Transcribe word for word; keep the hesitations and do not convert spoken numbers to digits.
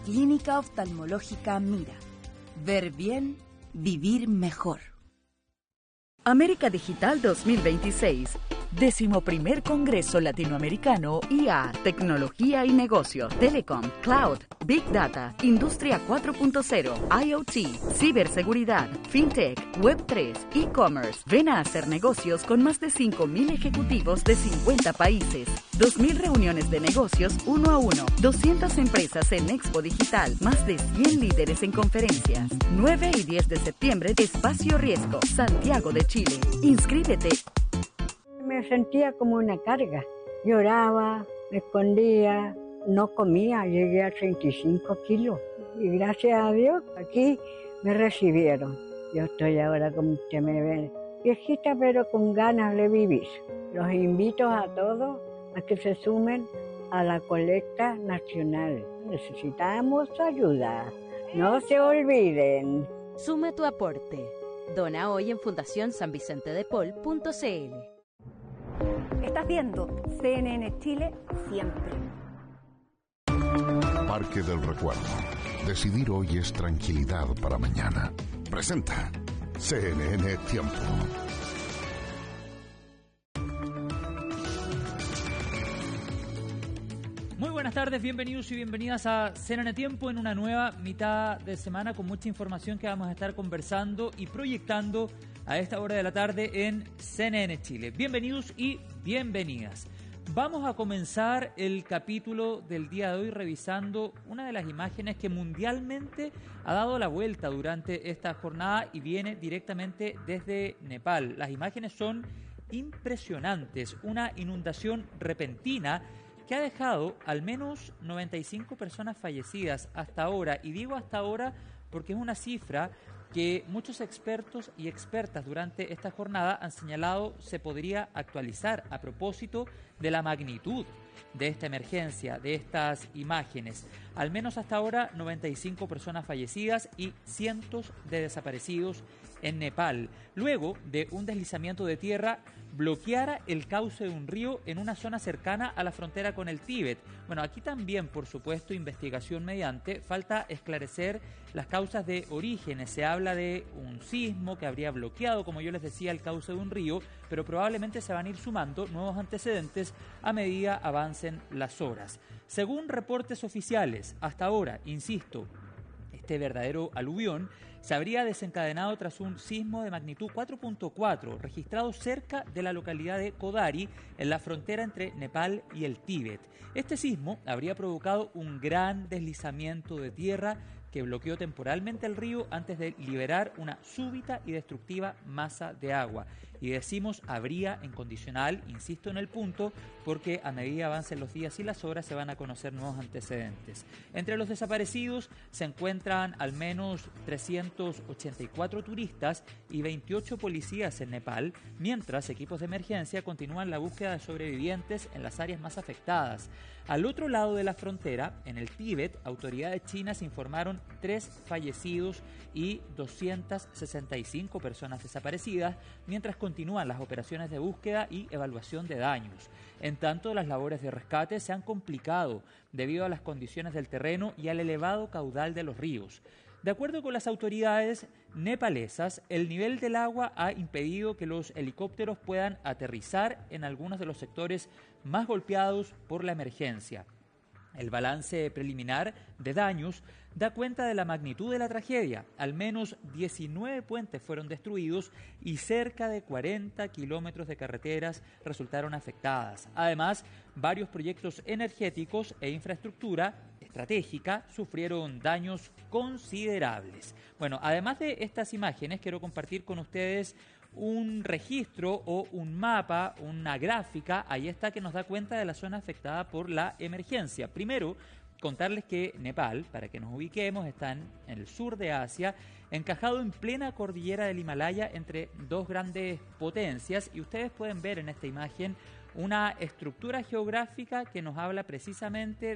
Clínica Oftalmológica Mira. Ver bien, vivir mejor. América Digital dos mil veintiséis. Décimo primer Congreso Latinoamericano I A, Tecnología y Negocios, Telecom, Cloud, Big Data, Industria cuatro punto cero, IoT, Ciberseguridad, FinTech, Web tres, E-Commerce. Ven a hacer negocios con más de cinco mil ejecutivos de cincuenta países. dos mil reuniones de negocios uno a uno. doscientas empresas en Expo Digital. Más de cien líderes en conferencias. nueve y diez de septiembre, Espacio Riesgo, Santiago de Chile. Inscríbete. Me sentía como una carga. Lloraba, me escondía, no comía. Llegué a treinta y cinco kilos. Y gracias a Dios, aquí me recibieron. Yo estoy ahora, como usted me ve, viejita, pero con ganas de vivir. Los invito a todos a que se sumen a la colecta nacional. Necesitamos ayuda. No se olviden. Suma tu aporte. Dona hoy en fundación san vicente de paul punto c l. Estás viendo C N N Chile siempre. Parque del Recuerdo. Decidir hoy es tranquilidad para mañana. Presenta C N N Tiempo. Muy buenas tardes, bienvenidos y bienvenidas a C N N Tiempo en una nueva mitad de semana con mucha información que vamos a estar conversando y proyectando a esta hora de la tarde en C N N Chile. Bienvenidos y bienvenidas. Vamos a comenzar el capítulo del día de hoy revisando una de las imágenes que mundialmente ha dado la vuelta durante esta jornada y viene directamente desde Nepal. Las imágenes son impresionantes, una inundación repentina que ha dejado al menos noventa y cinco personas fallecidas hasta ahora, y digo hasta ahora porque es una cifra que muchos expertos y expertas durante esta jornada han señalado se podría actualizar a propósito de la magnitud de esta emergencia, de estas imágenes. Al menos hasta ahora, noventa y cinco personas fallecidas y cientos de desaparecidos en Nepal, luego de un deslizamiento de tierra bloqueara el cauce de un río en una zona cercana a la frontera con el Tíbet. Bueno, aquí también, por supuesto, investigación mediante, falta esclarecer las causas de orígenes. Se habla de un sismo que habría bloqueado, como yo les decía, el cauce de un río, pero probablemente se van a ir sumando nuevos antecedentes a medida avancen las horas. Según reportes oficiales, hasta ahora, insisto, este verdadero aluvión se habría desencadenado tras un sismo de magnitud cuatro punto cuatro registrado cerca de la localidad de Kodari, en la frontera entre Nepal y el Tíbet. Este sismo habría provocado un gran deslizamiento de tierra que bloqueó temporalmente el río antes de liberar una súbita y destructiva masa de agua. Y decimos habría en condicional, insisto en el punto, porque a medida avancen los días y las horas se van a conocer nuevos antecedentes. Entre los desaparecidos se encuentran al menos trescientos ochenta y cuatro turistas y veintiocho policías en Nepal, mientras equipos de emergencia continúan la búsqueda de sobrevivientes en las áreas más afectadas. Al otro lado de la frontera, en el Tíbet, autoridades chinas informaron tres fallecidos y doscientas sesenta y cinco personas desaparecidas, mientras continúan las operaciones de búsqueda y evaluación de daños. En tanto, las labores de rescate se han complicado debido a las condiciones del terreno y al elevado caudal de los ríos. De acuerdo con las autoridades nepalesas, el nivel del agua ha impedido que los helicópteros puedan aterrizar en algunos de los sectores más golpeados por la emergencia. El balance preliminar de daños da cuenta de la magnitud de la tragedia. Al menos diecinueve puentes fueron destruidos y cerca de cuarenta kilómetros de carreteras resultaron afectadas. Además, varios proyectos energéticos e infraestructura estratégica sufrieron daños considerables. Bueno, además de estas imágenes, quiero compartir con ustedes un registro o un mapa, una gráfica, ahí está, que nos da cuenta de la zona afectada por la emergencia. Primero, contarles que Nepal, para que nos ubiquemos, está en el sur de Asia, encajado en plena cordillera del Himalaya entre dos grandes potencias, y ustedes pueden ver en esta imagen una estructura geográfica que nos habla precisamente